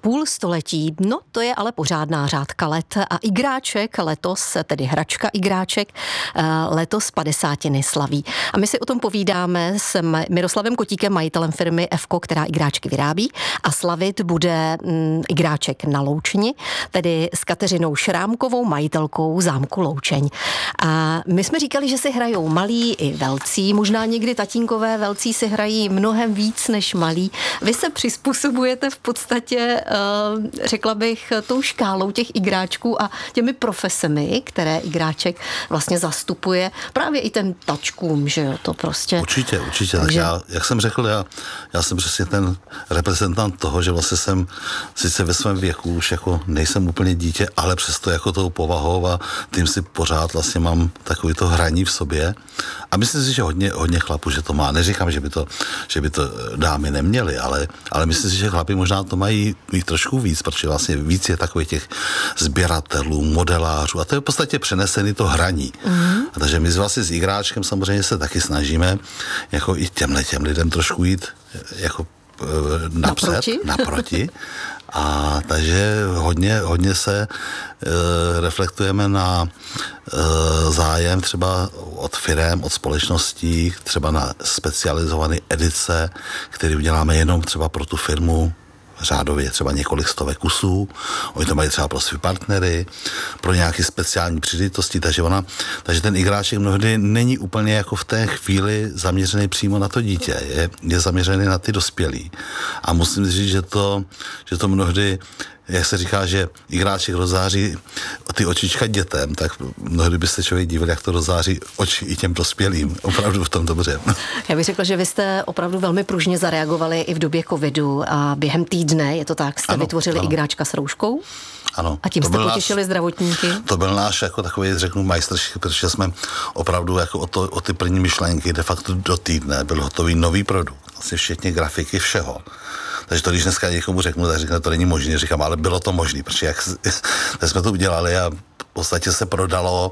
půl století, no to je ale pořádná řádka let a igráček letos, tedy hračka igráček, letos 50 slaví. A my si o tom povídáme s Miroslavem Kotíkem, majitelem firmy Evko, která igráčky vyrábí, a slavit bude igráček na Loučni, tedy s Kateřinou Šrámkovou, majitelkou zámku Loučeň. A my jsme říkali, že si hrajou malí i velcí, možná někdy tatínkové velcí si hrají mnohem víc než malí. Vy se přizpůsobujete v podstatě, řekla bych, tou škálou těch igráčků a těmi profesemi, které igráček vlastně zastupuje, právě i ten tačkům, že jo, to prostě. Určitě. Tak já, jak jsem řekl, já jsem přesně ten reprezentant toho, že vlastně jsem sice ve svém věku už jako nejsem úplně dítě, ale přesto jako tou povahou a tím si pořád vlastně mám takový to hraní v sobě. A myslím si, že hodně chlapů, že to má. Neříkám, že by to dámy neměly, ale myslím si, že chlapi možná to mají trošku víc, protože vlastně víc je takových těch sběratelů, modelářů a to je v podstatě přenesený to hraní. A takže my vlastně s igráčkem samozřejmě se taky snažíme jako i těm lidem trošku jít jako naproti. A takže hodně se reflektujeme na zájem třeba od firem, od společností, třeba na specializované edice, které uděláme jenom třeba pro tu firmu, řádově třeba několik stovek kusů, oni to mají třeba pro své partnery, pro nějaké speciální příležitosti, takže ten igráček mnohdy není úplně jako v té chvíli zaměřený přímo na to dítě, je zaměřený na ty dospělí. A musím říct, že to mnohdy, jak se říká, že igráček rozzáří ty očička dětem, tak mnohdy by se člověk divil, jak to rozzáří oči i těm dospělým. Opravdu v tom dobře. Já bych řekla, že vy jste opravdu velmi pružně zareagovali i v době covidu a během týdne, je to tak, jste vytvořili igráčka s rouškou? Ano. A tím jste potěšili zdravotníky? To byl náš jako takový, řeknu, majstrštík, protože jsme opravdu jako o ty první myšlenky de facto do týdne byl hotový nový produkt. Vlastně včetně grafiky, všeho. Takže to, když dneska někomu řeknu, tak řekne, to není možné. Říkám, ale bylo to možné, protože tak jsme to udělali a v podstatě se prodalo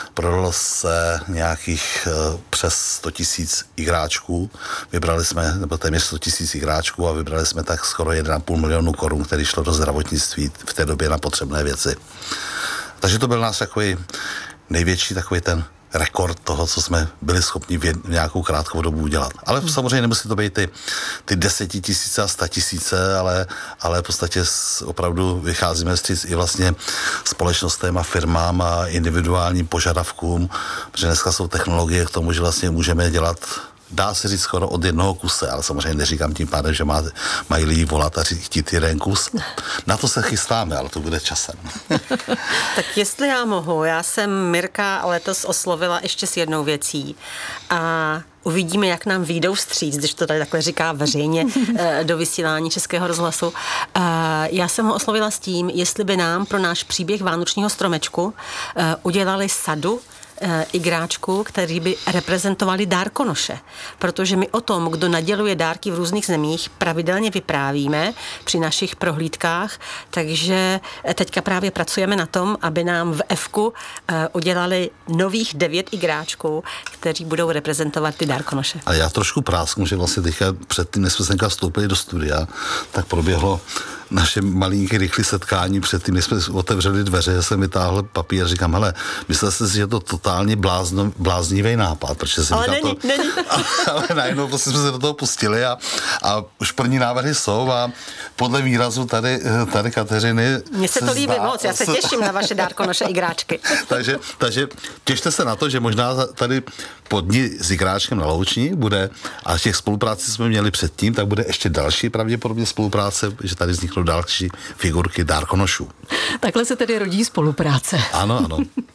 se nějakých přes 100 000 igráčků. Vybrali jsme, nebo téměř 100 000 igráčků a vybrali jsme tak skoro 1,5 milionu korun, který šlo do zdravotnictví v té době na potřebné věci. Takže to byl náš takový největší takový ten rekord toho, co jsme byli schopni v nějakou krátkou dobu udělat. Ale samozřejmě nemusí to být ty 10 000 a 100 000, ale v podstatě opravdu vycházíme vstříc i vlastně společnostem a firmám a individuálním požadavkům, protože dneska jsou technologie k tomu, že vlastně můžeme dělat, dá se říct, skoro od jednoho kuse, ale samozřejmě neříkám tím pádem, že mají lidi volat a chtít jeden kus. Na to se chystáme, ale to bude časem. Tak jestli já mohu, já jsem Mirka letos oslovila ještě s jednou věcí a uvidíme, jak nám vyjdou vstříc, když to tady takhle říká veřejně do vysílání Českého rozhlasu. Já jsem ho oslovila s tím, jestli by nám pro náš příběh Vánočního stromečku udělali sadu igráčků, kteří by reprezentovali dárkonoše. Protože my o tom, kdo naděluje dárky v různých zemích, pravidelně vyprávíme při našich prohlídkách, takže teďka právě pracujeme na tom, aby nám v Evku udělali nových 9 igráčků, kteří budou reprezentovat ty dárkonoše. A já trošku prásknu, že vlastně teďka předtím, než jsme senka vstoupili do studia, tak proběhlo naše malinké rychlé setkání předtím, než jsme otevřeli dveře, já jsem vytáhl papír a říkám, hele, myslel jste si, že je to totálně bláznivý nápad, protože jsem ale říkal není. Ale najednou prostě jsme se do toho pustili a už první návrhy jsou a podle výrazu tady Kateřiny mně se to líbí moc, já se těším na vaše dárkonoše igráčky. takže těšte se na to, že možná tady po dní s igráčkem na Loučni bude, a těch spolupráci jsme měli předtím, tak bude ještě další pravděpodobně spolupráce, že tady vzniknou další figurky dárkonošů. Takhle se tedy rodí spolupráce. Ano.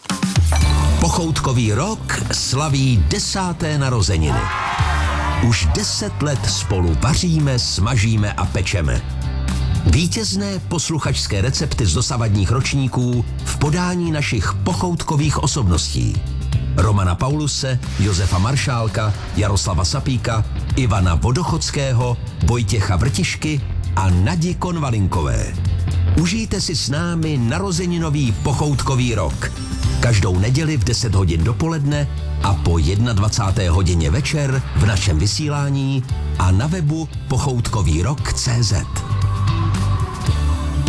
Pochoutkový rok slaví 10. narozeniny. Už 10 let spolu vaříme, smažíme a pečeme. Vítězné posluchačské recepty z dosavadních ročníků v podání našich pochoutkových osobností. Romana Pauluse, Josefa Maršálka, Jaroslava Sapíka, Ivana Vodochodského, Vojtěcha Vrtišky a Nadi Konvalinkové. Užijte si s námi narozeninový pochoutkový rok. Každou neděli v 10 hodin dopoledne a po 21. hodině večer v našem vysílání a na webu pochoutkovýrok.cz.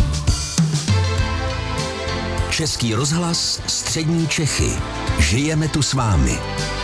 Český rozhlas, Střední Čechy. Žijeme tu s vámi.